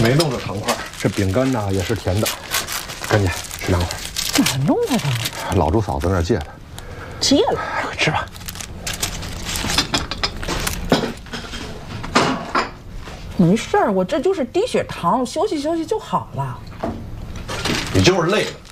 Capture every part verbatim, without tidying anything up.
没弄着糖块，这饼干呢也是甜的，赶紧吃两块。 哪弄来的？ 老朱嫂子那儿借的。 借了， 吃吧。 没事儿，我这就是低血糖，我休息休息就好了。 你就是累了。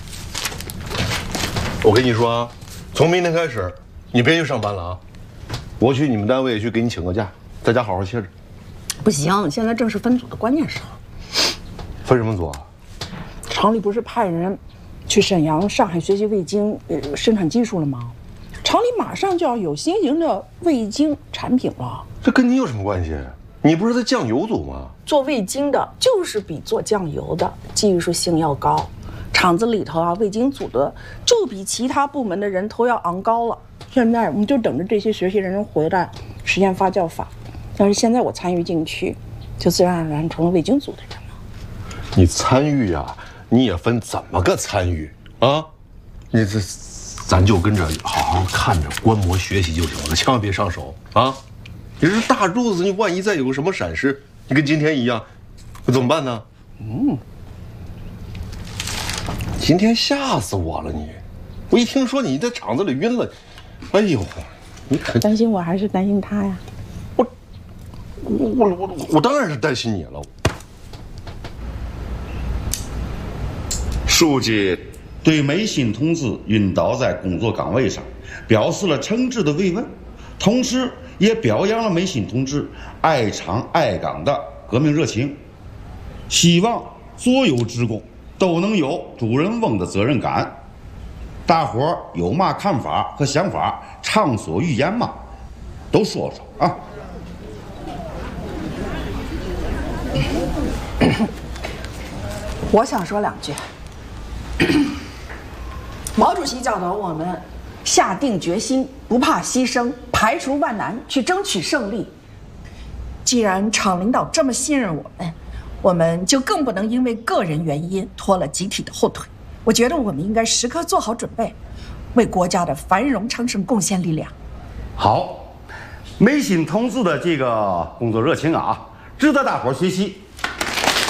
我跟你说啊，从明天开始，你别去上班了啊！我去你们单位去给你请个假，在家好好歇着。 不行，现在正是分组的关键时候。 分什么组啊？ 厂里不是派人去沈阳、上海学习味精呃生产技术了吗？厂里马上就要有新型的味精产品了。 这跟你有什么关系？你不是在酱油组吗？ 做味精的就是比做酱油的技术性要高，厂子里头啊，味精组的就比其他部门的人头要昂高了。现在我们就等着这些学习人员回来实验发酵法。要是现在我参与进去，就自然而然成了味精组的人了。 你参与呀、啊，你也分怎么个参与啊？你这，咱就跟着好好看着观摩学习就行了，千万别上手啊！你这大柱子，你万一再有个什么闪失，你跟今天一样，那怎么办呢？嗯，今天吓死我了你！我一听说你在厂子里晕了，哎呦，你可担心我还是担心他呀？ 我我我我我当然是担心你了。 书记对梅新同志晕倒在工作岗位上表示了诚挚的慰问，同时也表扬了梅新同志爱厂爱岗的革命热情，希望所有职工都能有主人翁的责任感。大伙儿有嘛看法和想法，畅所欲言嘛，都说说啊。 我想说两句。毛主席教导我们下定决心，不怕牺牲，排除万难去争取胜利。既然厂领导这么信任我们，我们就更不能因为个人原因拖了集体的后腿。我觉得我们应该时刻做好准备，为国家的繁荣昌盛贡献力量。 好，梅新同志的这个工作热情啊，值得大伙儿学习。